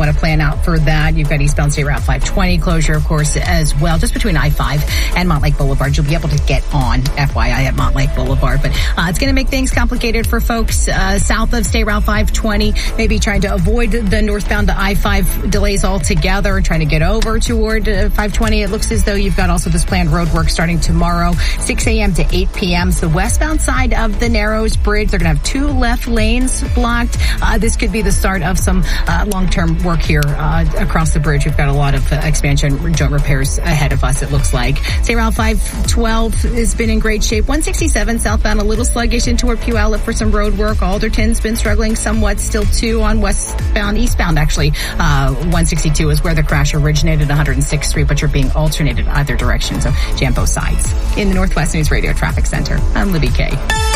want to plan out for that. You've got eastbound State Route 520 closure, of course, as well, just between I-5 and Montlake Boulevard. You'll be able to get on, FYI, at Montlake Boulevard. But it's going to make things complicated for folks south of State Route 520, maybe trying to avoid the northbound to I-5 delays altogether, trying to get over toward 520. It looks as though you've got also this planned road work starting tomorrow, 6 a.m. to 8 p.m. So the westbound side of the Narrows Bridge, they're going to have 2 left lanes blocked. This could be the start of some long-term work here across the bridge. We've got a lot of expansion, joint repairs ahead of us, it looks like. State Route 512 has been in great shape. 167 southbound, a little sluggish in toward Puyallup for some road work. Alderton's been struggling somewhat still, too, on eastbound, actually. 162 is where the crash originated, 106th Street, but you're being alternated either direction, so jam both sides. In the Northwest News Radio Traffic Center, I'm Libby Kay.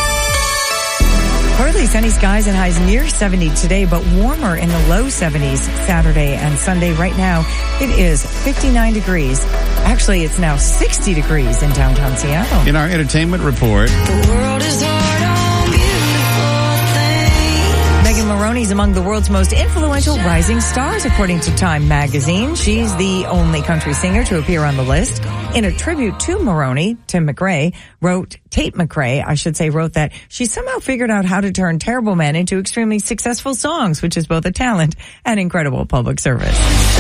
Partly sunny skies and highs near 70 today, but warmer in the low 70s Saturday and Sunday. Right now, it is 59 degrees. Actually, it's now 60 degrees in downtown Seattle. In our entertainment report, the world is hard on beautiful things. Megan Maroney's among the world's most influential rising stars, according to Time magazine. She's the only country singer to appear on the list. In a tribute to Maroney, Tate McRae wrote that she somehow figured out how to turn Terrible Men into extremely successful songs, which is both a talent and incredible public service.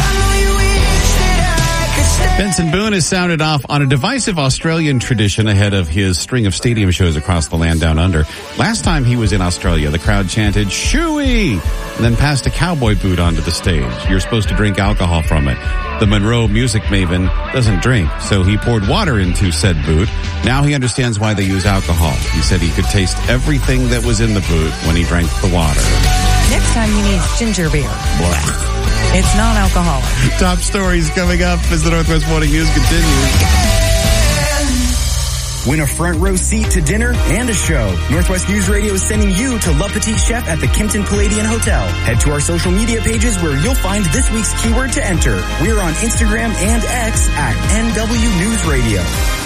Benson Boone has sounded off on a divisive Australian tradition ahead of his string of stadium shows across the land down under. Last time he was in Australia, the crowd chanted, "Shooey!" and then passed a cowboy boot onto the stage. You're supposed to drink alcohol from it. The Monroe music maven doesn't drink, so he poured water into said boot. Now he understands why they use alcohol. He said he could taste everything that was in the boot when he drank the water. Next time he needs ginger beer. Blah. It's non-alcoholic. Top stories coming up as the Northwest Morning News continues. Win a front row seat to dinner and a show. Northwest News Radio is sending you to Le Petit Chef at the Kimpton Palladian Hotel. Head to our social media pages where you'll find this week's keyword to enter. We're on Instagram and X at NW News Radio.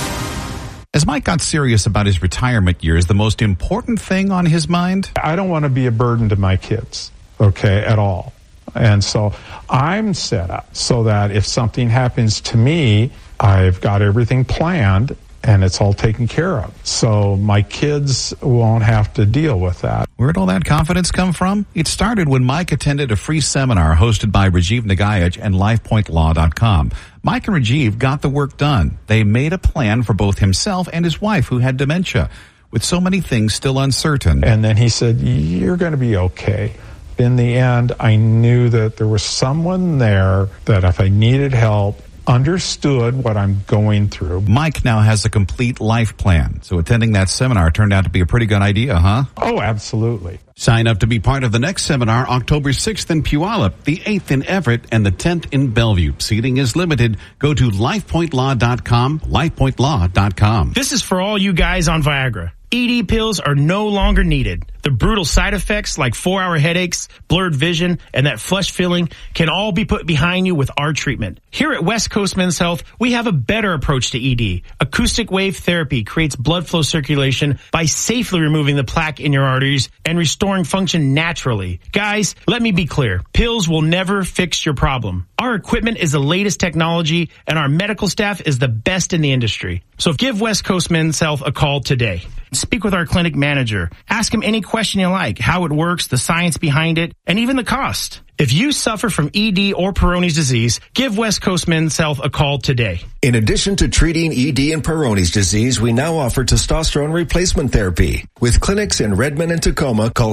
As Mike got serious about his retirement years, the most important thing on his mind? I don't want to be a burden to my kids, okay, at all. And so I'm set up so that if something happens to me, I've got everything planned and it's all taken care of. So my kids won't have to deal with that. Where'd all that confidence come from? It started when Mike attended a free seminar hosted by Rajiv Nagayaj and LifePointLaw.com. Mike and Rajiv got the work done. They made a plan for both himself and his wife, who had dementia, with so many things still uncertain. And then he said, "You're going to be okay." In the end, I knew that there was someone there that if I needed help, understood what I'm going through. Mike now has a complete life plan. So attending that seminar turned out to be a pretty good idea, huh? Oh, absolutely. Sign up to be part of the next seminar, October 6th in Puyallup, the 8th in Everett, and the 10th in Bellevue. Seating is limited. Go to LifePointLaw.com, LifePointLaw.com. This is for all you guys on Viagra. ED pills are no longer needed. The brutal side effects like 4-hour headaches, blurred vision, and that flush feeling can all be put behind you with our treatment. Here at West Coast Men's Health, we have a better approach to ED. Acoustic wave therapy creates blood flow circulation by safely removing the plaque in your arteries and restoring function naturally. Guys, let me be clear. Pills will never fix your problem. Our equipment is the latest technology, and our medical staff is the best in the industry. So give West Coast Men's Health a call today. Speak with our clinic manager. Ask him any question you like, how it works, the science behind it, and even the cost. If you suffer from ED or Peyronie's disease, give West Coast Men's Health a call today. In addition to treating ED and Peyronie's disease, we now offer testosterone replacement therapy. With clinics in Redmond and Tacoma, call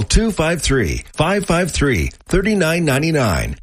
253-553-3999.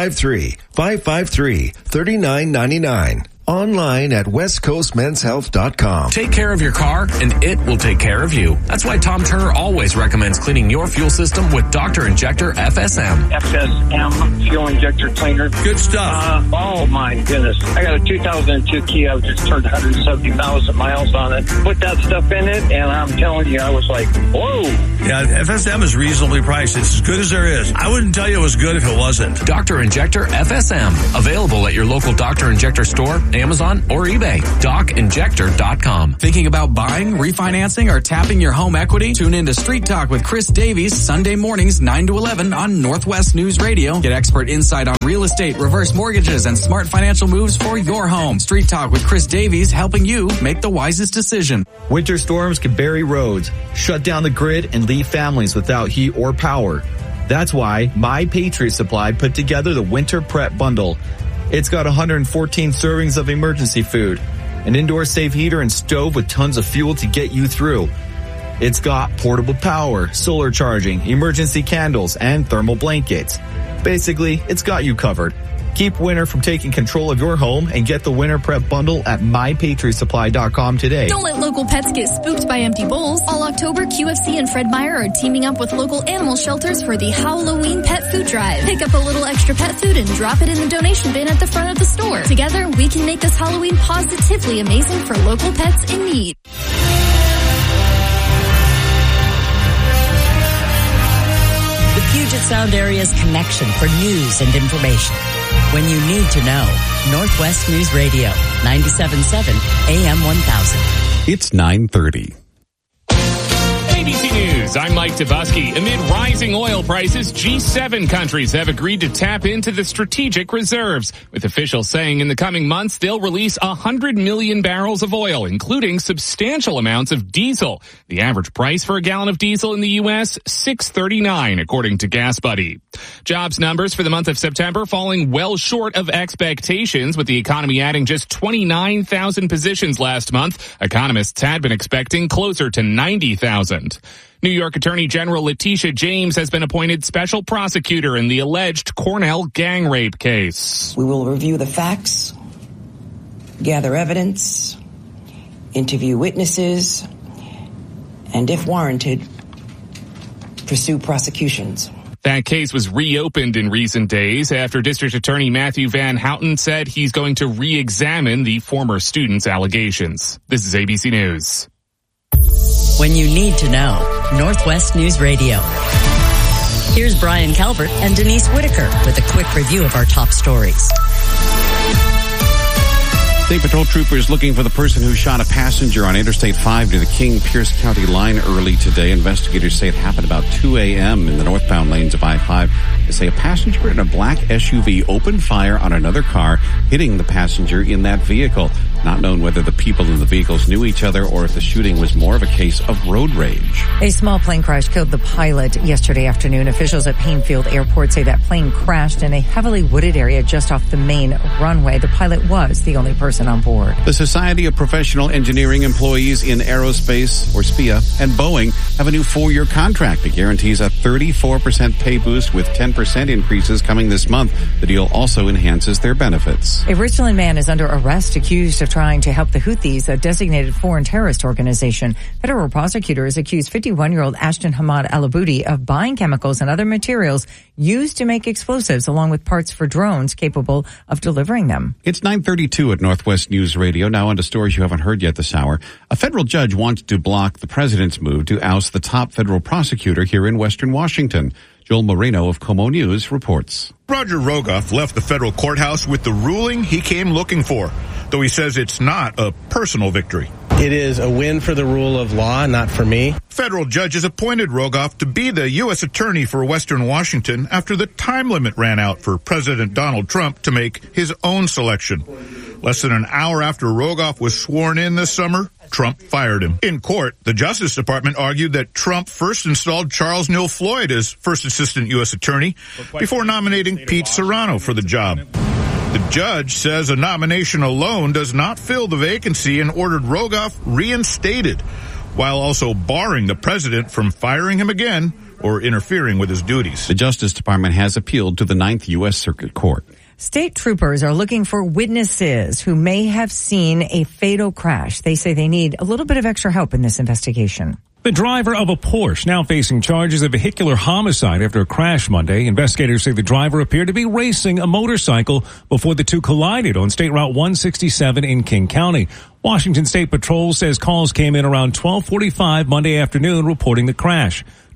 253-553-3999. Online at westcoastmenshealth.com. Take care of your car and it will take care of you. That's why Tom Turner always recommends cleaning your fuel system with Dr. Injector FSM. FSM fuel injector cleaner. Good stuff. Oh my goodness. I got a 2002 Kia. I just turned 170,000 miles on it. Put that stuff in it and I'm telling you, I was like, whoa. Yeah, FSM is reasonably priced. It's as good as there is. I wouldn't tell you it was good if it wasn't. Dr. Injector FSM. Available at your local Dr. Injector store Amazon, or eBay. DocInjector.com. Thinking about buying, refinancing, or tapping your home equity? Tune in to Street Talk with Chris Davies Sunday mornings 9 to 11 on Northwest News Radio. Get expert insight on real estate, reverse mortgages, and smart financial moves for your home. Street Talk with Chris Davies, helping you make the wisest decision. Winter storms can bury roads, shut down the grid, and leave families without heat or power. That's why My Patriot Supply put together the Winter Prep Bundle. It's got 114 servings of emergency food, an indoor safe heater and stove with tons of fuel to get you through. It's got portable power, solar charging, emergency candles, and thermal blankets. Basically, it's got you covered. Keep winter from taking control of your home and get the Winter Prep Bundle at MyPatriotSupply.com today. Don't let local pets get spooked by empty bowls. All October, QFC and Fred Meyer are teaming up with local animal shelters for the Halloween Pet Food Drive. Pick up a little extra pet food and drop it in the donation bin at the front of the store. Together, we can make this Halloween positively amazing for local pets in need. The Puget Sound area's connection for news and information. When you need to know, Northwest News Radio, 97.7 AM 1000. It's 9:30. ABC News, I'm Mike Tabusky. Amid rising oil prices, G7 countries have agreed to tap into the strategic reserves, with officials saying in the coming months they'll release 100 million barrels of oil, including substantial amounts of diesel. The average price for a gallon of diesel in the U.S., $6.39, according to GasBuddy. Jobs numbers for the month of September falling well short of expectations, with the economy adding just 29,000 positions last month. Economists had been expecting closer to 90,000. New York Attorney General Letitia James has been appointed special prosecutor in the alleged Cornell gang rape case. We will review the facts, gather evidence, interview witnesses, and if warranted, pursue prosecutions. That case was reopened in recent days after District Attorney Matthew Van Houten said he's going to re-examine the former student's allegations. This is ABC News. When you need to know, Northwest News Radio. Here's Brian Calvert and Denise Whitaker with a quick review of our top stories. State Patrol troopers looking for the person who shot a passenger on Interstate 5 near the King-Pierce County line early today. Investigators say it happened about 2 a.m. in the northbound lanes of I-5. They say a passenger in a black SUV opened fire on another car, hitting the passenger in that vehicle. Not known whether the people in the vehicles knew each other or if the shooting was more of a case of road rage. A small plane crash killed the pilot yesterday afternoon. Officials at Painfield Airport say that plane crashed in a heavily wooded area just off the main runway. The pilot was the only person on board. The Society of Professional Engineering Employees in Aerospace, or SPEA, and Boeing have a new 4-year contract that guarantees a 34% pay boost with 10% increases coming this month. The deal also enhances their benefits. A Richland man is under arrest accused of trying to help the Houthis, a designated foreign terrorist organization. Federal prosecutors accused 51-year-old Ashton Hamad Al-Aboudi of buying chemicals and other materials used to make explosives, along with parts for drones capable of delivering them. It's 9:32 at Northwest News Radio. Now on to stories you haven't heard yet this hour. A federal judge wants to block the president's move to oust the top federal prosecutor here in Western Washington. Joel Moreno of Como News reports. Roger Rogoff left the federal courthouse with the ruling he came looking for, though he says it's not a personal victory. It is a win for the rule of law, not for me. Federal judges appointed Rogoff to be the U.S. Attorney for Western Washington after the time limit ran out for President Donald Trump to make his own selection. Less than an hour after Rogoff was sworn in this summer, Trump fired him. In court, the Justice Department argued that Trump first installed Charles Neal Floyd as first assistant U.S. attorney before nominating Pete Serrano for the job. The judge says a nomination alone does not fill the vacancy and ordered Rogoff reinstated, while also barring the president from firing him again or interfering with his duties. The Justice Department has appealed to the 9th U.S. Circuit Court. State troopers are looking for witnesses who may have seen a fatal crash. They say they need a little bit of extra help in this investigation. The driver of a Porsche now facing charges of vehicular homicide after a crash Monday. Investigators say the driver appeared to be racing a motorcycle before the two collided on State Route 167 in King County. Washington State Patrol says calls came in around 12:45 Monday afternoon reporting the crash.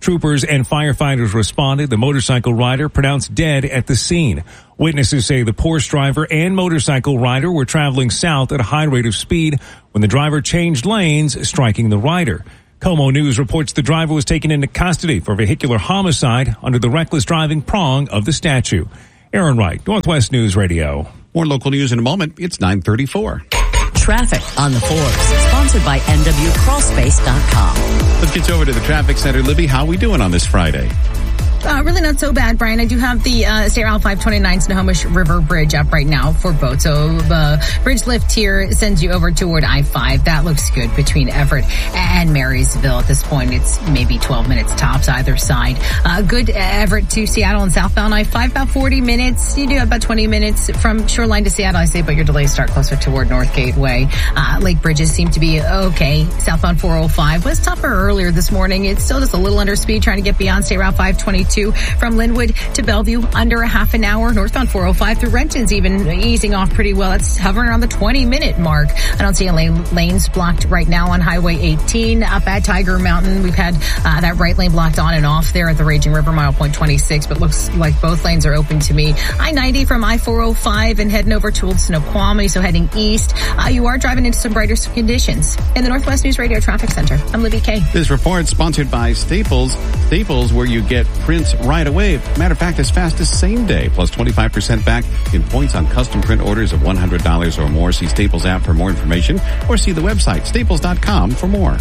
Troopers and firefighters responded. The motorcycle rider pronounced dead at the scene. Witnesses say the Porsche driver and motorcycle rider were traveling south at a high rate of speed when the driver changed lanes, striking the rider. Como News reports the driver was taken into custody for vehicular homicide under the reckless driving prong of the statute. Aaron Wright, Northwest News Radio. More local news in a moment. It's 9:34. Traffic on the Forbes, sponsored by NWCrawlspace.com. Let's get over to the traffic center. Libby, how are we doing on this Friday? Really not so bad, Brian. I do have the State Route 529 Snohomish River Bridge up right now for boats. So the bridge lift here sends you over toward I-5. That looks good between Everett and Marysville. At this point, it's maybe 12 minutes tops either side. Good Everett to Seattle and southbound I-5, about 40 minutes. You do have about 20 minutes from Shoreline to Seattle, I say, but your delays start closer toward North Gateway. Lake bridges seem to be okay. Southbound 405 was tougher earlier this morning. It's still just a little under speed trying to get beyond State Route 522. From Linwood to Bellevue, under a half an hour. Northbound 405 through Renton's even easing off pretty well. It's hovering around the 20-minute mark. I don't see any lanes blocked right now on Highway 18 up at Tiger Mountain. We've had that right lane blocked on and off there at the Raging River, mile point 26, but looks like both lanes are open to me. I-90 from I-405 and heading over to Old Snoqualmie, so heading east. You are driving into some brighter conditions. In the Northwest News Radio Traffic Center, I'm Libby Kay. This report sponsored by Staples. Staples, where you get prints right away. Matter of fact, as fast as same day, plus 25% back in points on custom print orders of $100 or more. See Staples app for more information or see the website staples.com for more.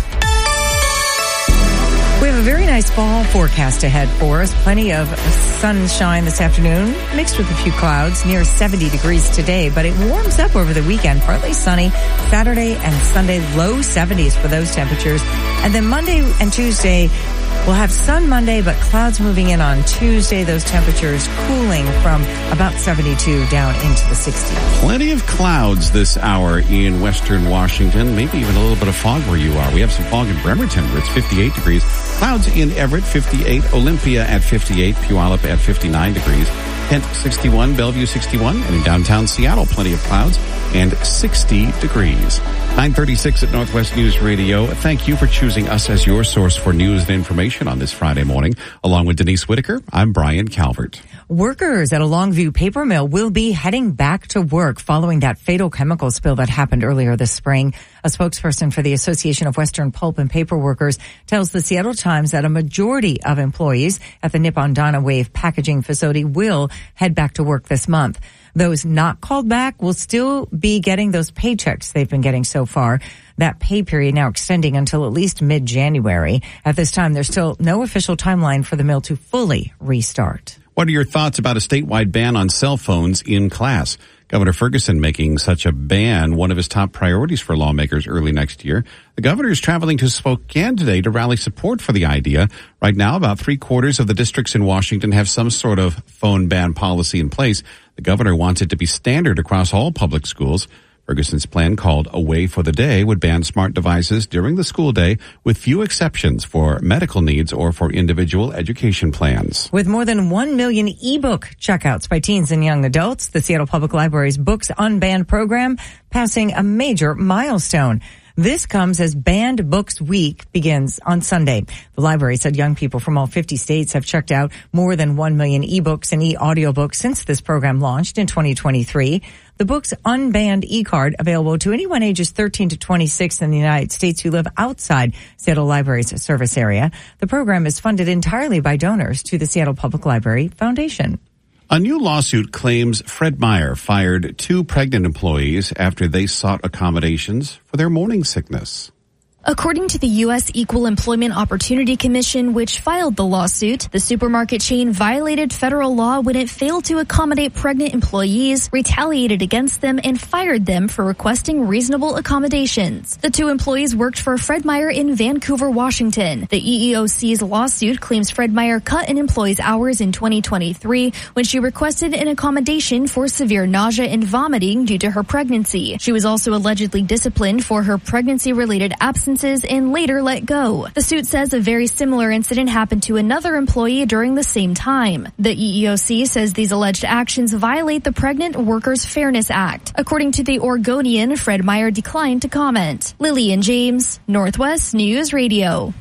We have a very nice fall forecast ahead for us. Plenty of sunshine this afternoon, mixed with a few clouds, near 70 degrees today, but it warms up over the weekend. Partly sunny Saturday and Sunday, low 70s for those temperatures. And then Monday and Tuesday, we'll have sun Monday, but clouds moving in on Tuesday. Those temperatures cooling from about 72 down into the 60s. Plenty of clouds this hour in western Washington, maybe even a little bit of fog where you are. We have some fog in Bremerton where it's 58 degrees. Clouds in Everett, 58. Olympia at 58. Puyallup at 59 degrees. Kent, 61. Bellevue, 61. And in downtown Seattle, plenty of clouds and 60 degrees. 9:36 at Northwest News Radio. Thank you for choosing us as your source for news and information on this Friday morning. Along with Denise Whitaker, I'm Brian Calvert. Workers at a Longview paper mill will be heading back to work following that fatal chemical spill that happened earlier this spring. A spokesperson for the Association of Western Pulp and Paper Workers tells the Seattle Times that a majority of employees at the Nippon Dana Wave packaging facility will head back to work this month. Those not called back will still be getting those paychecks they've been getting so far. That pay period now extending until at least mid-January. At this time, there's still no official timeline for the mill to fully restart. What are your thoughts about a statewide ban on cell phones in class? Governor Ferguson making such a ban one of his top priorities for lawmakers early next year. The governor is traveling to Spokane today to rally support for the idea. Right now, about 3/4 of the districts in Washington have some sort of phone ban policy in place. The governor wants it to be standard across all public schools. Ferguson's plan, called Away for the Day, would ban smart devices during the school day with few exceptions for medical needs or for individual education plans. With more than 1 million ebook checkouts by teens and young adults, the Seattle Public Library's Books Unbanned program passing a major milestone. This comes as Banned Books Week begins on Sunday. The library said young people from all 50 states have checked out more than 1 million ebooks and e-audiobooks since this program launched in 2023. The book's unbanned e-card available to anyone ages 13 to 26 in the United States who live outside Seattle Library's service area. The program is funded entirely by donors to the Seattle Public Library Foundation. A new lawsuit claims Fred Meyer fired 2 pregnant employees after they sought accommodations for their morning sickness. According to the U.S. Equal Employment Opportunity Commission, which filed the lawsuit, the supermarket chain violated federal law when it failed to accommodate pregnant employees, retaliated against them, and fired them for requesting reasonable accommodations. The 2 employees worked for Fred Meyer in Vancouver, Washington. The EEOC's lawsuit claims Fred Meyer cut an employee's hours in 2023 when she requested an accommodation for severe nausea and vomiting due to her pregnancy. She was also allegedly disciplined for her pregnancy-related absence and later let go. The suit says a very similar incident happened to another employee during the same time. The EEOC says these alleged actions violate the Pregnant Workers Fairness Act. According to the Oregonian, Fred Meyer declined to comment. Lillian James, Northwest News Radio.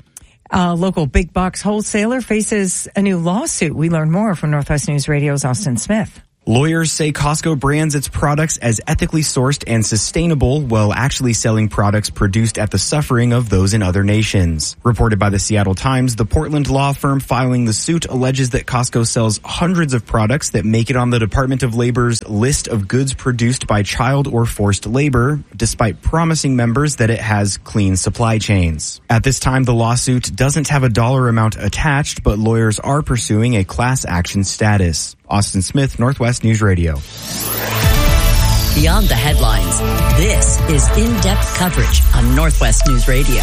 A local big box wholesaler faces a new lawsuit. We learn more from Northwest News Radio's Austin Smith. Lawyers say Costco brands its products as ethically sourced and sustainable while actually selling products produced at the suffering of those in other nations. Reported by the Seattle Times, the Portland law firm filing the suit alleges that Costco sells hundreds of products that make it on the Department of Labor's list of goods produced by child or forced labor, despite promising members that it has clean supply chains. At this time, the lawsuit doesn't have a dollar amount attached, but lawyers are pursuing a class action status. Austin Smith, Northwest News Radio. Beyond the headlines, this is in-depth coverage on Northwest News Radio.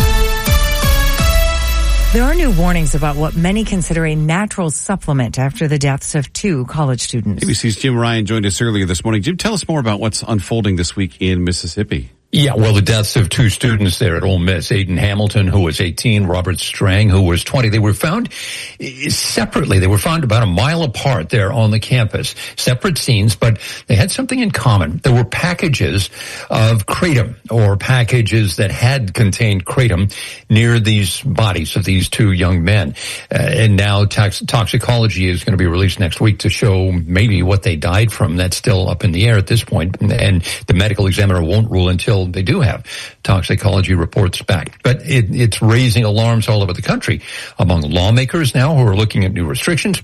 There are new warnings about what many consider a natural supplement after the deaths of 2 college students. ABC's Jim Ryan joined us earlier this morning. Jim, tell us more about what's unfolding this week in Mississippi. Yeah, well, the deaths of 2 students there at Ole Miss, Aiden Hamilton, who was 18, Robert Strang, who was 20. They were found separately. They were found about a mile apart there on the campus. Separate scenes, but they had something in common. There were packages of kratom, or packages that had contained kratom near these bodies of these 2 young men. And now toxicology is going to be released next week to show maybe what they died from. That's still up in the air at this point, and the medical examiner won't rule until they do have toxicology reports back. But it's raising alarms all over the country among lawmakers now who are looking at new restrictions,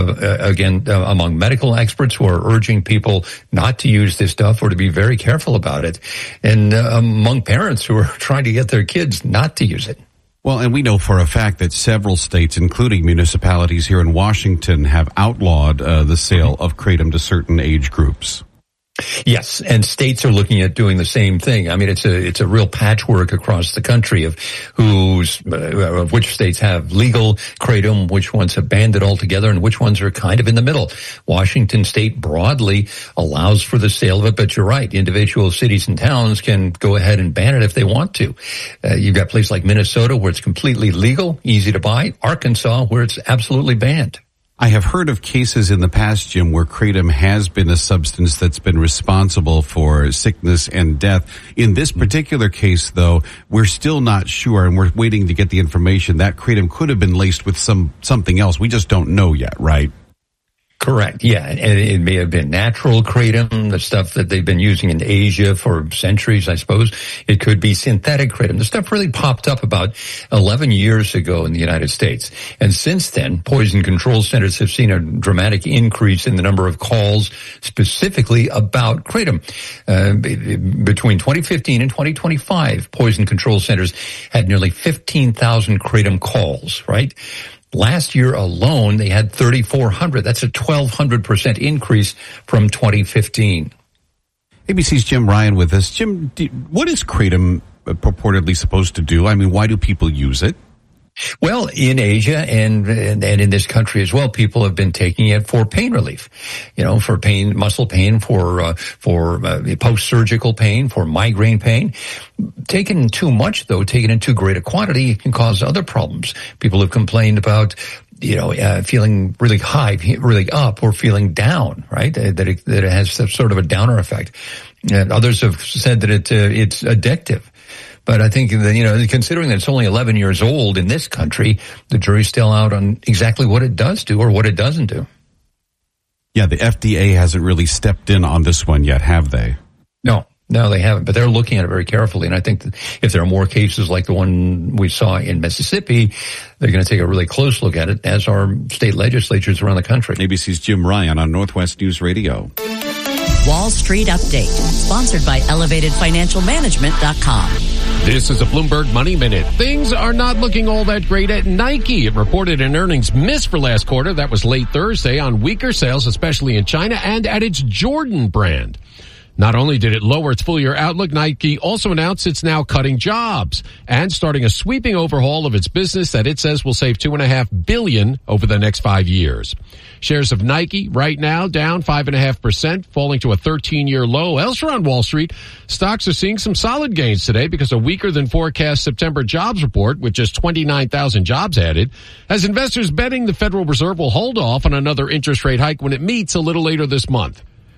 among medical experts who are urging people not to use this stuff or to be very careful about it, and among parents who are trying to get their kids not to use it. Well, and we know for a fact that several states, including municipalities here in Washington, have outlawed the sale of kratom to certain age groups. Yes, and states are looking at doing the same thing. I mean, it's a real patchwork across the country of which states have legal kratom, which ones have banned it altogether, and which ones are kind of in the middle. Washington State broadly allows for the sale of it, but you're right. Individual cities and towns can go ahead and ban it if they want to. You've got places like Minnesota where it's completely legal, easy to buy. Arkansas where it's absolutely banned. I have heard of cases in the past, Jim, where kratom has been a substance that's been responsible for sickness and death. In this particular case, though, we're still not sure, and we're waiting to get the information. That kratom could have been laced with something else. We just don't know yet, right? Correct. Yeah. And it may have been natural kratom, the stuff that they've been using in Asia for centuries, I suppose. It could be synthetic kratom. The stuff really popped up about 11 years ago in the United States. And since then, poison control centers have seen a dramatic increase in the number of calls specifically about kratom. Between 2015 and 2025, poison control centers had nearly 15,000 kratom calls, right? Last year alone, they had 3,400. That's a 1,200% increase from 2015. ABC's Jim Ryan with us. Jim, what is kratom purportedly supposed to do? I mean, why do people use it? Well, in Asia and in this country as well, people have been taking it for pain relief, for pain, muscle pain, for post-surgical pain, for migraine pain. Taken too much, though, taken in too great a quantity, it can cause other problems. People have complained about feeling really high, really up, or feeling down, right? That it has some sort of a downer effect. And others have said that it's addictive. But I think that, considering that it's only 11 years old in this country, the jury's still out on exactly what it does do or what it doesn't do. Yeah, the FDA hasn't really stepped in on this one yet, have they? No, they haven't. But they're looking at it very carefully. And I think that if there are more cases like the one we saw in Mississippi, they're going to take a really close look at it, as are state legislatures around the country. ABC's Jim Ryan on Northwest News Radio. Wall Street Update, sponsored by ElevatedFinancialManagement.com. This is a Bloomberg Money Minute. Things are not looking all that great at Nike. It reported an earnings miss for last quarter. That was late Thursday on weaker sales, especially in China and at its Jordan brand. Not only did it lower its full-year outlook, Nike also announced it's now cutting jobs and starting a sweeping overhaul of its business that it says will save $2.5 billion over the next 5 years. Shares of Nike right now down 5.5%, falling to a 13-year low. Elsewhere on Wall Street, stocks are seeing some solid gains today because a weaker than forecast September jobs report, with just 29,000 jobs added, has investors betting the Federal Reserve will hold off on another interest rate hike when it meets a little later this month.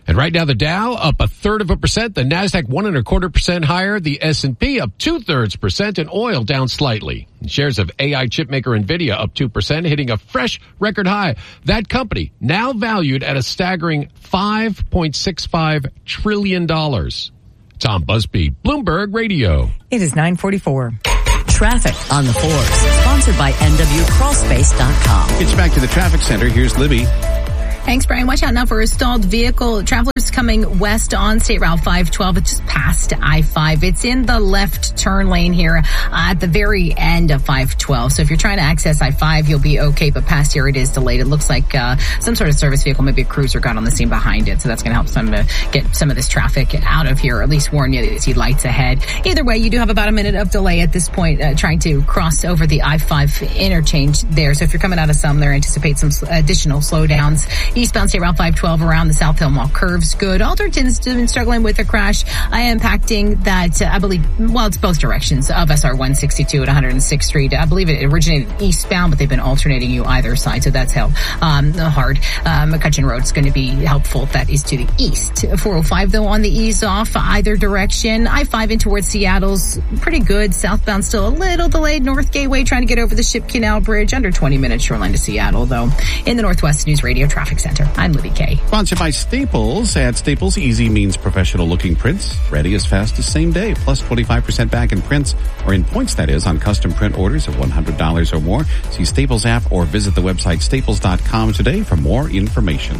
And right now the Dow up 0.33%, the Nasdaq 1.25% higher, the S&P up 0.2%, and oil down slightly. And shares of AI chipmaker Nvidia up 2%, hitting a fresh record high. That company now valued at a staggering $5.65 trillion. Tom Busby, Bloomberg Radio. It is 9:44. Traffic on the 4s, sponsored by NWCrawlspace.com. It's back to the traffic center. Here's Libby. Thanks, Brian. Watch out now for a stalled vehicle. Travelers coming west on State Route 512. It's just past I-5. It's in the left turn lane here at the very end of 512. So if you're trying to access I-5, you'll be okay. But past here, it is delayed. It looks like some sort of service vehicle, maybe a cruiser, got on the scene behind it. So that's going to help some to get some of this traffic out of here, or at least warn you that you see lights ahead. Either way, you do have about a minute of delay at this point trying to cross over the I-5 interchange there. So if you're coming out of Sumner, anticipate some additional slowdowns. Eastbound State Route 512 around the South Hill Mall curves good. Alderton's been struggling with a crash impacting that, I believe, well, it's both directions of SR 162 at 106th Street. I believe it originated eastbound, but they've been alternating you either side, so that's hard. McCutcheon Road's going to be helpful. That is to the east. 405, though, on the ease off either direction. I-5 in towards Seattle's pretty good. Southbound still a little delayed. North Gateway trying to get over the Ship Canal Bridge. Under 20 minutes shoreline to Seattle, though. In the Northwest News Radio Traffic Center, I'm Libby Kay. Sponsored by Staples. At Staples, easy means professional-looking prints. Ready as fast as same day. Plus 25% back in prints, or in points, that is, on custom print orders of $100 or more. See Staples app or visit the website staples.com today for more information.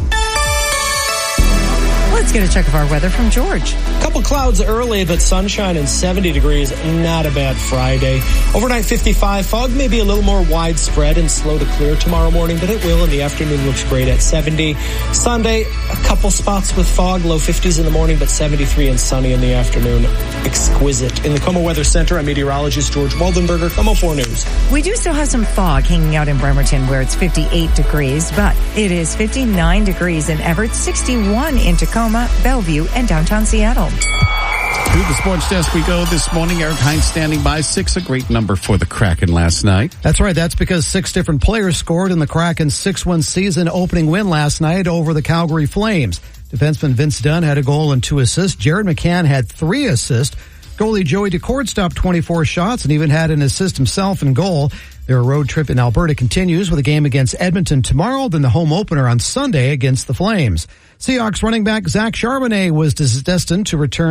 Let's get a check of our weather from George. Couple clouds early, but sunshine and 70 degrees. Not a bad Friday. Overnight 55. Fog may be a little more widespread and slow to clear tomorrow morning, but it will in the afternoon. Looks great at 70. Sunday, a couple spots with fog. Low 50s in the morning, but 73 and sunny in the afternoon. Exquisite. In the KOMO Weather Center, I'm meteorologist George Waldenberger, KOMO 4 News. We do still have some fog hanging out in Bremerton, where it's 58 degrees, but it is 59 degrees in Everett, 61 in Tacoma, Bellevue, and downtown Seattle. To the sports desk we go this morning. Eric Hines standing by. 6, a great number for the Kraken last night. That's right. That's because 6 different players scored in the Kraken's 6-1 season opening win last night over the Calgary Flames. Defenseman Vince Dunn had a goal and 2 assists. Jared McCann had 3 assists. Goalie Joey Decord stopped 24 shots and even had an assist himself in goal. Their road trip in Alberta continues with a game against Edmonton tomorrow, then the home opener on Sunday against the Flames. Seahawks running back Zach Charbonnet was designated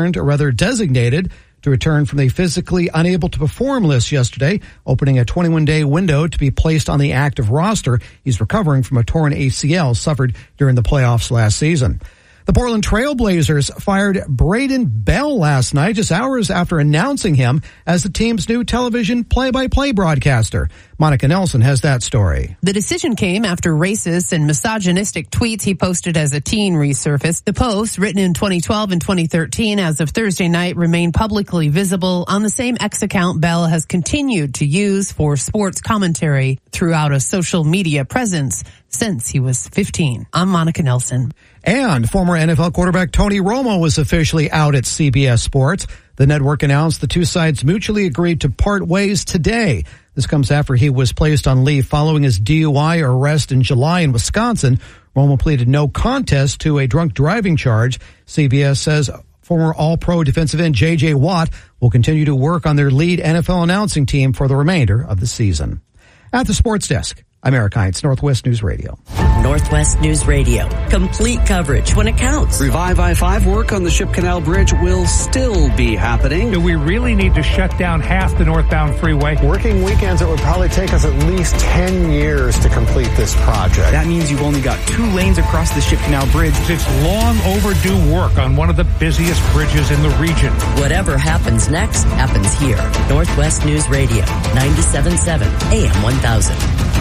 to return from the physically unable to perform list yesterday, opening a 21-day window to be placed on the active roster. He's recovering from a torn ACL suffered during the playoffs last season. The Portland Trail Blazers fired Braden Bell last night, just hours after announcing him as the team's new television play-by-play broadcaster. Monica Nelson has that story. The decision came after racist and misogynistic tweets he posted as a teen resurfaced. The posts, written in 2012 and 2013 as of Thursday night, remain publicly visible on the same X account Bell has continued to use for sports commentary throughout a social media presence since he was 15. I'm Monica Nelson. And former NFL quarterback Tony Romo was officially out at CBS Sports. The network announced the two sides mutually agreed to part ways today. This comes after he was placed on leave following his DUI arrest in July in Wisconsin. Romo pleaded no contest to a drunk driving charge. CBS says former All-Pro defensive end J.J. Watt will continue to work on their lead NFL announcing team for the remainder of the season. At the sports desk, I'm Eric Hines, Northwest News Radio. Northwest News Radio. Complete coverage when it counts. Revive I-5 work on the Ship Canal Bridge will still be happening. Do we really need to shut down half the northbound freeway? Working weekends, it would probably take us at least 10 years to complete this project. That means you've only got 2 lanes across the Ship Canal Bridge. It's long overdue work on one of the busiest bridges in the region. Whatever happens next happens here. Northwest News Radio, 97.7 AM 1000.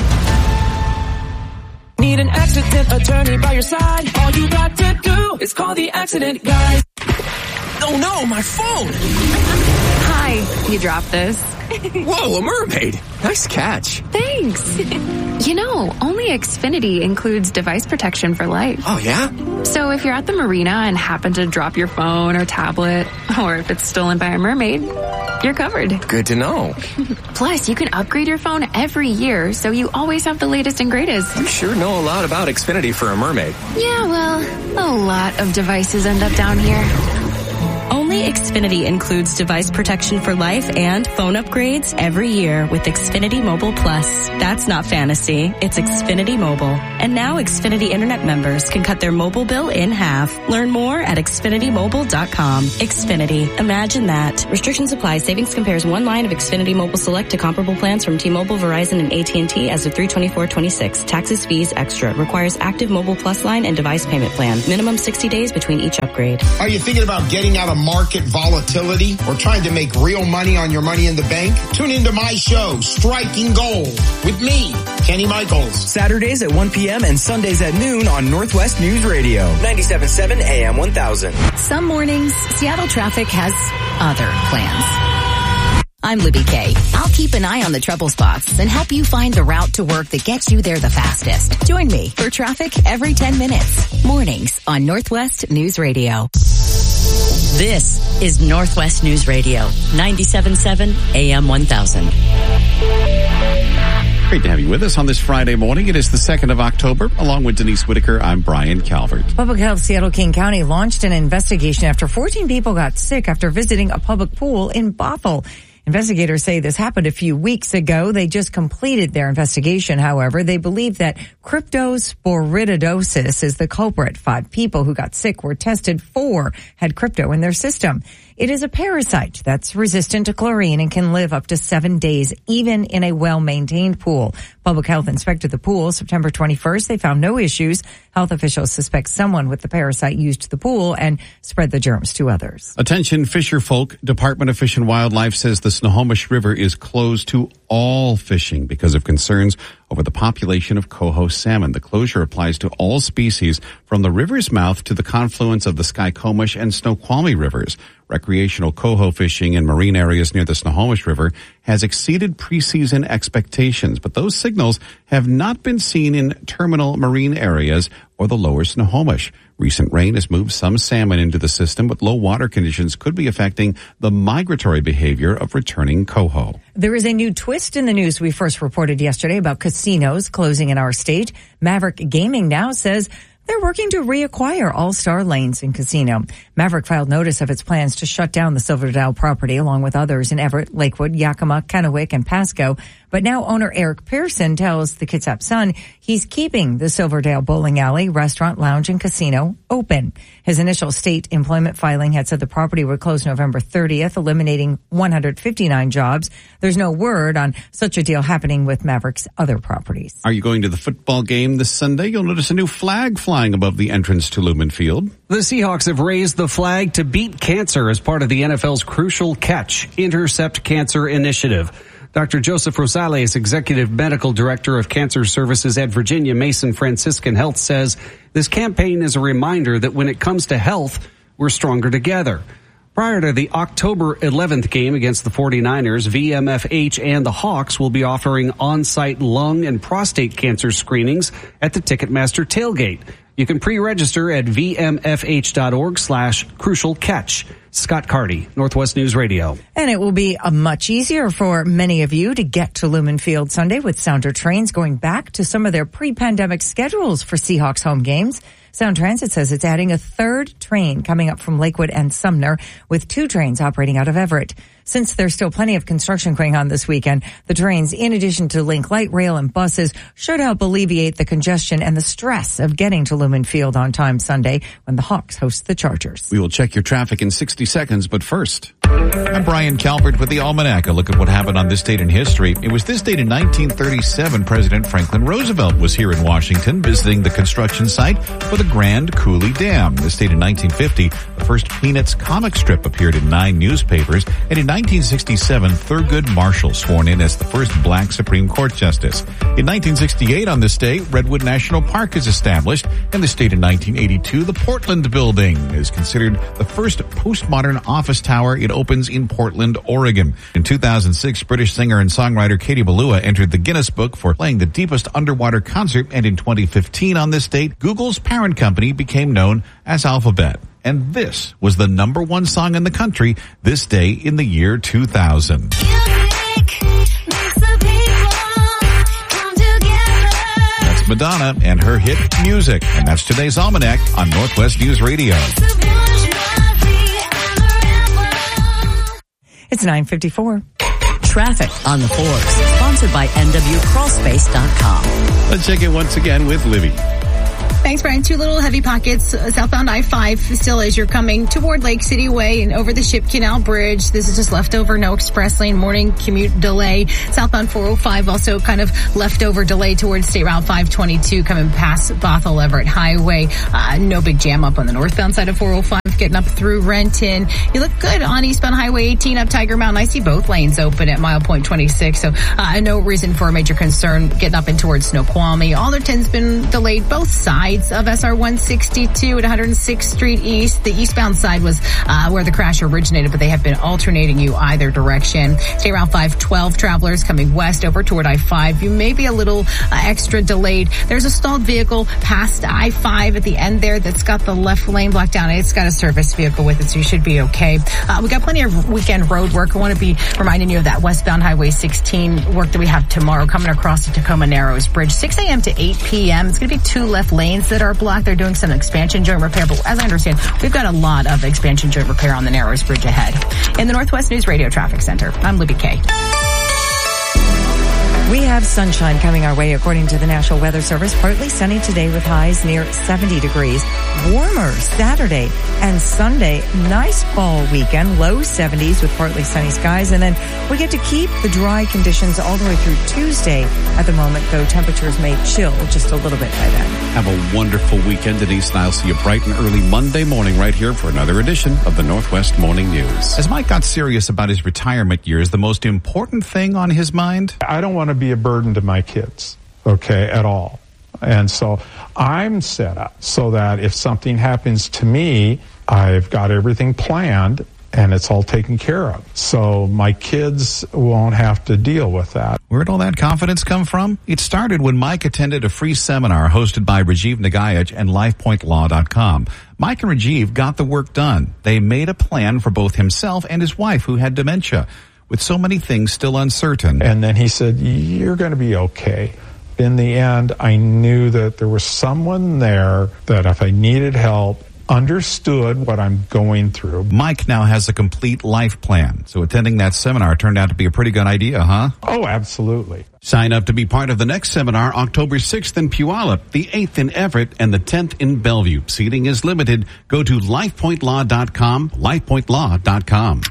Need an accident attorney by your side? All you got to do is call the accident guys. Oh no, my phone! Hi, you dropped this. Whoa, a mermaid! Nice catch. Thanks. You know, only Xfinity includes device protection for life. Oh yeah? So if you're at the marina and happen to drop your phone or tablet, or if it's stolen by a mermaid, you're covered. Good to know. Plus, you can upgrade your phone every year, so you always have the latest and greatest. You sure know a lot about Xfinity for a mermaid. Yeah, well, A lot of devices end up down here. Only Xfinity includes device protection for life and phone upgrades every year with Xfinity Mobile Plus. That's not fantasy. It's Xfinity Mobile. And now Xfinity Internet members can cut their mobile bill in half. Learn more at XfinityMobile.com. Xfinity. Imagine that. Restrictions apply. Savings compares one line of Xfinity Mobile Select to comparable plans from T-Mobile, Verizon, and AT&T as of 3/24/26. Taxes, fees, extra. Requires active Mobile Plus line and device payment plan. Minimum 60 days between each upgrade. Are you thinking about getting out of market volatility or trying to make real money on your money in the bank? Tune into my show, Striking Gold, with me, Kenny Michaels. Saturdays at 1 p.m. and Sundays at noon on Northwest News Radio, 97.7 AM 1000. Some mornings, Seattle traffic has other plans. I'm Libby Kay. I'll keep an eye on the trouble spots and help you find the route to work that gets you there the fastest. Join me for traffic every 10 minutes. Mornings on Northwest News Radio. This is Northwest News Radio, 97.7 AM 1000. Great to have you with us on this Friday morning. It is the 2nd of October. Along with Denise Whitaker, I'm Brian Calvert. Public Health Seattle-King County launched an investigation after 14 people got sick after visiting a public pool in Bothell. Investigators say this happened a few weeks ago. They just completed their investigation, however. They believe that cryptosporididosis is the culprit. 5 people who got sick were tested. 4 had crypto in their system. It is a parasite that's resistant to chlorine and can live up to 7 days, even in a well-maintained pool. Public Health inspected the pool September 21st. They found no issues. Health officials suspect someone with the parasite used the pool and spread the germs to others. Attention fisher folk. Department of Fish and Wildlife says the Snohomish River is closed to all fishing because of concerns over the population of coho salmon. The closure applies to all species from the river's mouth to the confluence of the Skykomish and Snoqualmie rivers. Recreational coho fishing in marine areas near the Snohomish River has exceeded preseason expectations, but those signals have not been seen in terminal marine areas or the lower Snohomish. Recent rain has moved some salmon into the system, but low water conditions could be affecting the migratory behavior of returning coho. There is a new twist in the news we first reported yesterday about casinos closing in our state. Maverick Gaming now says they're working to reacquire All-Star Lanes and Casino. Maverick filed notice of its plans to shut down the Silverdale property along with others in Everett, Lakewood, Yakima, Kennewick, and Pasco. But now owner Eric Pearson tells the Kitsap Sun he's keeping the Silverdale Bowling Alley, restaurant, lounge, and casino open. His initial state employment filing had said the property would close November 30th, eliminating 159 jobs. There's no word on such a deal happening with Maverick's other properties. Are you going to the football game this Sunday? You'll notice a new flag flying above the entrance to Lumen Field. The Seahawks have raised the flag to beat cancer as part of the NFL's Crucial Catch Intercept Cancer Initiative. Dr. Joseph Rosales, Executive Medical Director of Cancer Services at Virginia Mason Franciscan Health, says this campaign is a reminder that when it comes to health, we're stronger together. Prior to the October 11th game against the 49ers, VMFH and the Hawks will be offering on-site lung and prostate cancer screenings at the Ticketmaster tailgate. You can pre-register at vmfh.org/crucial catch. Scott Carty, Northwest News Radio. And it will be much easier for many of you to get to Lumen Field Sunday with Sounder trains going back to some of their pre-pandemic schedules for Seahawks home games. Sound Transit says it's adding a 3rd train coming up from Lakewood and Sumner, with 2 trains operating out of Everett. Since there's still plenty of construction going on this weekend, the trains, in addition to link light rail and buses, should help alleviate the congestion and the stress of getting to Lumen Field on time Sunday when the Hawks host the Chargers. We will check your traffic in 60 seconds, but first, I'm Brian Calvert with the Almanac. A look at what happened on this date in history. It was this date in 1937 President Franklin Roosevelt was here in Washington visiting the construction site for the Grand Coulee Dam. This date in 1950, the first Peanuts comic strip appeared in 9 newspapers, and in 1967, Thurgood Marshall sworn in as the first black Supreme Court justice. In 1968, on this day, Redwood National Park is established, and this date in 1982, the Portland Building is considered the first postmodern office tower. It opens in Portland, Oregon. In 2006, British singer and songwriter Katie Balua entered the Guinness Book for playing the deepest underwater concert, and in 2015, on this date, Google's parent company became known as Alphabet. And this was the #1 song in the country this day in the year 2000. Madonna and her hit Music. And that's today's Almanac on Northwest News Radio. It's 9:54. Traffic on the 4s, sponsored by NWCrawlspace.com. Let's check it once again with Libby. Thanks, Brian. Two little heavy pockets southbound I-5 still as you're coming toward Lake City Way and over the Ship Canal Bridge. This is just leftover, no express lane, morning commute delay. Southbound 405 also kind of leftover delay towards State Route 522 coming past Bothell Everett Highway. No big jam up on the northbound side of 405 getting up through Renton. You look good on eastbound Highway 18 up Tiger Mountain. I see both lanes open at mile point 26, so no reason for a major concern getting up in towards Snoqualmie. Alderton's been delayed both sides of SR 162 at 106th Street East. The eastbound side was where the crash originated, but they have been alternating you either direction. State Route 512 travelers coming west over toward I-5. You may be a little extra delayed. There's a stalled vehicle past I-5 at the end there that's got the left lane blocked down. It's got a service vehicle with it, so you should be okay. We got plenty of weekend road work. I want to be reminding you of that westbound Highway 16 work that we have tomorrow coming across the Tacoma Narrows Bridge, 6 a.m. to 8 p.m. It's going to be two left lanes that are blocked. They're doing some expansion joint repair, but as I understand, we've got a lot of expansion joint repair on the Narrows Bridge ahead. In the Northwest News Radio Traffic Center, I'm Libby Kay. We have sunshine coming our way according to the National Weather Service. Partly sunny today with highs near 70 degrees. Warmer Saturday and Sunday. Nice fall weekend. Low 70s with partly sunny skies. And then we get to keep the dry conditions all the way through Tuesday. At the moment, though, temperatures may chill just a little bit by then. Have a wonderful weekend, Denise, and I'll see you bright and early Monday morning right here for another edition of the Northwest Morning News. As Mike got serious about his retirement years, the most important thing on his mind? I don't want to be a burden to my kids, okay, at all. And so I'm set up so that if something happens to me, I've got everything planned and it's all taken care of. So my kids won't have to deal with that. Where'd all that confidence come from? It started when Mike attended a free seminar hosted by Rajiv Nagayach and LifePointLaw.com. Mike and Rajiv got the work done. They made a plan for both himself and his wife who had dementia. With so many things still uncertain. And then he said, you're going to be okay. In the end, I knew that there was someone there that if I needed help, understood what I'm going through. Mike now has a complete life plan. So attending that seminar turned out to be a pretty good idea, huh? Oh, absolutely. Sign up to be part of the next seminar, October 6th in Puyallup, the 8th in Everett, and the 10th in Bellevue. Seating is limited. Go to LifePointLaw.com, LifePointLaw.com.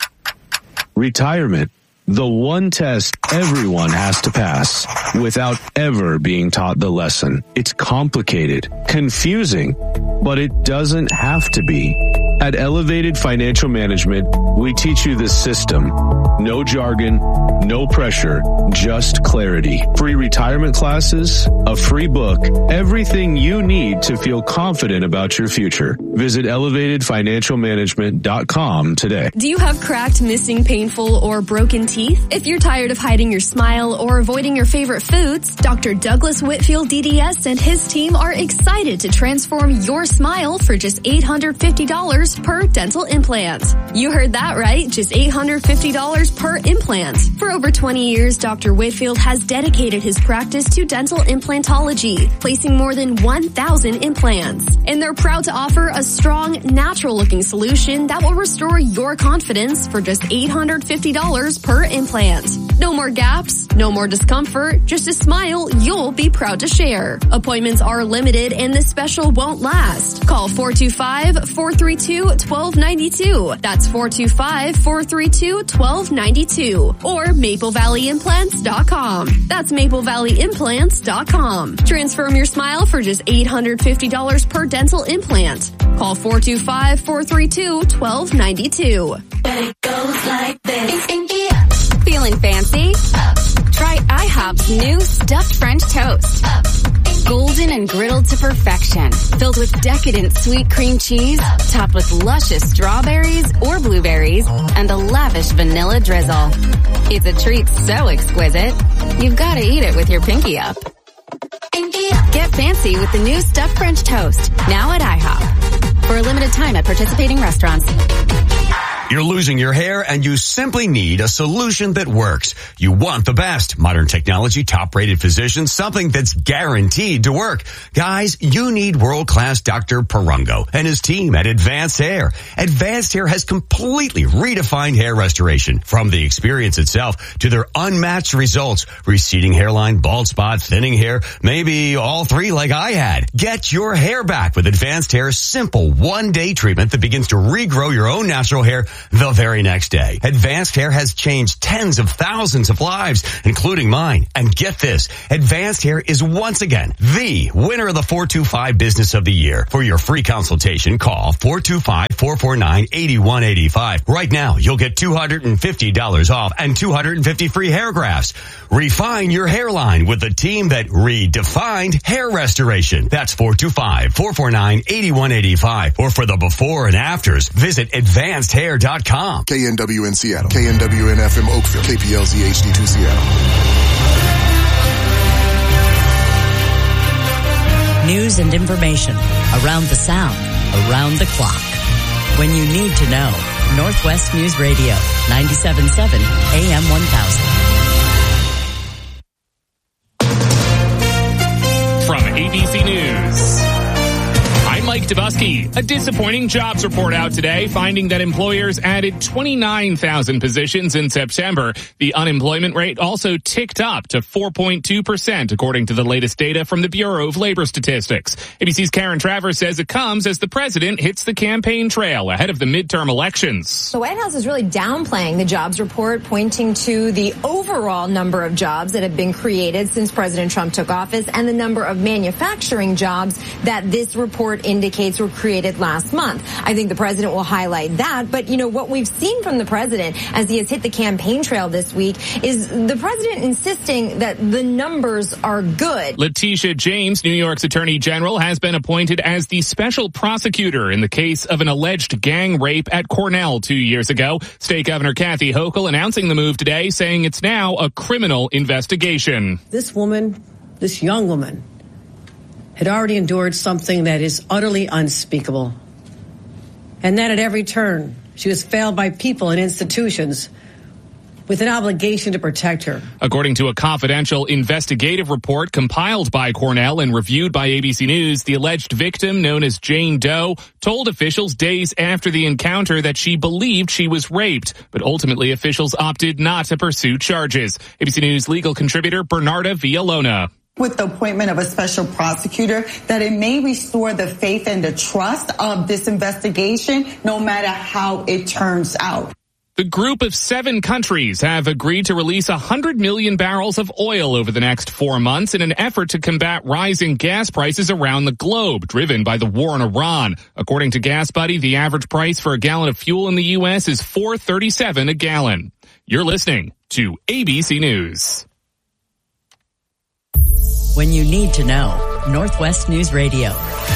Retirement, the one test everyone has to pass without ever being taught the lesson. It's complicated, confusing, but it doesn't have to be. At Elevated Financial Management, we teach you the system. No jargon, no pressure, just clarity. Free retirement classes, a free book, everything you need to feel confident about your future. Visit elevatedfinancialmanagement.com today. Do you have cracked, missing, painful, or broken teeth? If you're tired of hiding your smile or avoiding your favorite foods, Dr. Douglas Whitfield DDS and his team are excited to transform your smile for just $850 per dental implant. You heard that right, just $850 per implant. For over 20 years, Dr. Whitfield has dedicated his practice to dental implantology, placing more than 1,000 implants. And they're proud to offer a strong, natural-looking solution that will restore your confidence for just $850 per implant. No more gaps, no more discomfort, just a smile you'll be proud to share. Appointments are limited and this special won't last. Call 425-432-1292. That's 425-432-1292. Or MapleValleyImplants.com. That's MapleValleyImplants.com. Transform your smile for just $850 per dental implant. Call 425-432-1292. But it goes like this. Feeling fancy? Try IHOP's new stuffed French toast. Golden and griddled to perfection. Filled with decadent sweet cream cheese, topped with luscious strawberries or blueberries, and a lavish vanilla drizzle. It's a treat so exquisite, you've got to eat it with your pinky up. Get fancy with the new stuffed French toast, now at IHOP. For a limited time at participating restaurants. You're losing your hair and you simply need a solution that works. You want the best. Modern technology, top-rated physicians, something that's guaranteed to work. Guys, you need world-class Dr. Perungo and his team at Advanced Hair. Advanced Hair has completely redefined hair restoration. From the experience itself to their unmatched results. Receding hairline, bald spot, thinning hair, maybe all three like I had. Get your hair back with Advanced Hair's simple one-day treatment that begins to regrow your own natural hair the very next day. Advanced Hair has changed tens of thousands of lives, including mine. And get this, Advanced Hair is once again the winner of the 425 Business of the Year. For your free consultation, call 425-449-8185. Right now, you'll get $250 off and 250 free hair grafts. Refine your hairline with the team that redefined hair restoration. That's 425-449-8185. Or for the before and afters, visit advancedhair.com. KNW in Seattle. KNW in FM Oakville. KPLZ HD2 Seattle. News and information around the sound, around the clock. When you need to know, Northwest News Radio, 97.7 AM 1000. From ABC News, I'm Mike Dubusky. A disappointing jobs report out today, finding that employers added 29,000 positions in September. The unemployment rate also ticked up to 4.2%, according to the latest data from the Bureau of Labor Statistics. ABC's Karen Travers says it comes as the president hits the campaign trail ahead of the midterm elections. The White House is really downplaying the jobs report, pointing to the overall number of jobs that have been created since President Trump took office and the number of manufacturing jobs that this report indicates were created last month. I think the president will highlight that. But, what we've seen from the president as he has hit the campaign trail this week is the president insisting that the numbers are good. Letitia James, New York's Attorney General, has been appointed as the special prosecutor in the case of an alleged gang rape at Cornell 2 years ago. State Governor Kathy Hochul announcing the move today, saying it's now a criminal investigation. This woman, this young woman, had already endured something that is utterly unspeakable. And then at every turn, she was failed by people and institutions with an obligation to protect her. According to a confidential investigative report compiled by Cornell and reviewed by ABC News, the alleged victim, known as Jane Doe, told officials days after the encounter that she believed she was raped, but ultimately officials opted not to pursue charges. ABC News legal contributor Bernarda Villalona. With the appointment of a special prosecutor, that it may restore the faith and the trust of this investigation, no matter how it turns out. The group of 7 countries have agreed to release 100 million barrels of oil over the next 4 months in an effort to combat rising gas prices around the globe, driven by the war in Iran. According to GasBuddy, the average price for a gallon of fuel in the U.S. is $4.37 a gallon. You're listening to ABC News. When you need to know, Northwest News Radio.